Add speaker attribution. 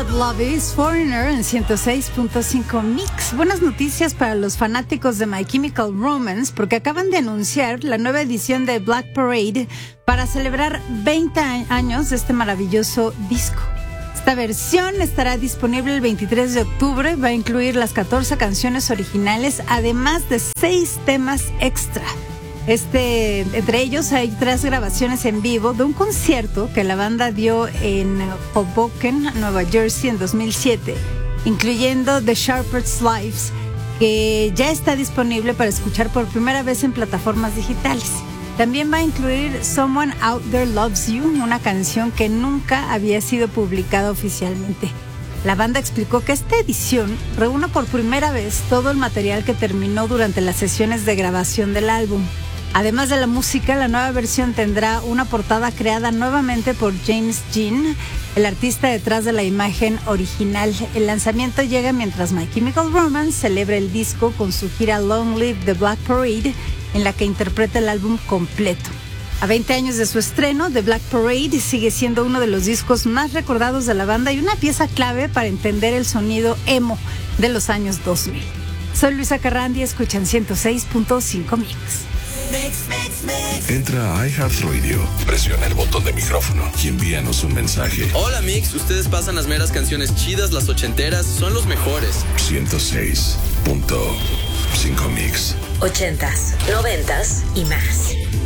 Speaker 1: What Love Is, Foreigner en 106.5 Mix. Buenas noticias para los fanáticos de My Chemical Romance porque acaban de anunciar la nueva edición de Black Parade para celebrar 20 años de este maravilloso disco. Esta versión estará disponible el 23 de octubre, va a incluir las 14 canciones originales, además de 6 temas extra. Entre ellos hay 3 grabaciones en vivo de un concierto que la banda dio en Hoboken, Nueva Jersey, en 2007, incluyendo The Shepherd's Lives, que ya está disponible para escuchar por primera vez en plataformas digitales. También va a incluir Someone Out There Loves You, una canción que nunca había sido publicada oficialmente. La banda explicó que esta edición reúne por primera vez todo el material que terminó durante las sesiones de grabación del álbum. Además de la música, la nueva versión tendrá una portada creada nuevamente por James Jean, el artista detrás de la imagen original. El lanzamiento llega mientras My Chemical Romance celebra el disco con su gira Long Live the Black Parade, en la que interpreta el álbum completo. A 20 años de su estreno, The Black Parade sigue siendo uno de los discos más recordados de la banda y una pieza clave para entender el sonido emo de los años 2000. Soy Luisa Carrandi, escuchan 106.5 Mix.
Speaker 2: Entra a iHeartRadio, presiona el botón de micrófono y envíanos un mensaje.
Speaker 3: Hola Mix, ustedes pasan las meras canciones chidas, las ochenteras, son los mejores.
Speaker 2: 106.5 Mix.
Speaker 4: 80s, 90s y más.